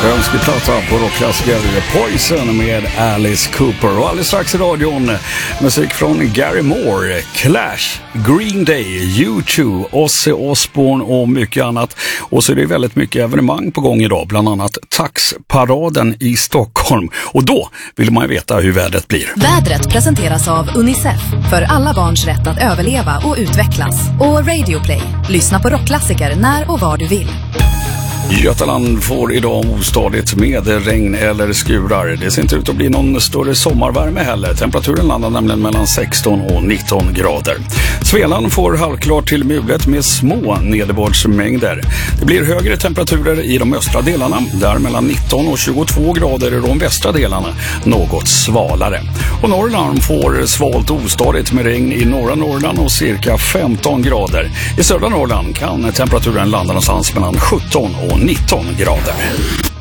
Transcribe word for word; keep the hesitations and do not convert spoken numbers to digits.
Önskeplatta på rockklassiker Poison med Alice Cooper. Och alldeles strax i radion musik från Gary Moore, Clash, Green Day, U två, Ozzy Osbourne och mycket annat. Och så är det väldigt mycket evenemang på gång idag, bland annat Taxparaden i Stockholm. Och då vill man ju veta hur vädret blir. Vädret presenteras av Unicef, för alla barns rätt att överleva och utvecklas. Och Radio Play, lyssna på rockklassiker när och var du vill. Götaland får idag ostadigt med regn eller skurar. Det ser inte ut att bli någon större sommarvärme heller. Temperaturen landar nämligen mellan sexton och nitton grader. Svealand får halvklart till mulet med små nederbördsmängder. Det blir högre temperaturer i de östra delarna, där mellan nitton och tjugotvå grader i de västra delarna, något svalare. Och Norrland får svalt och ostadigt med regn i norra Norrland och cirka femton grader. I södra Norrland kan temperaturen landa någonstans mellan sjutton och nitton grader.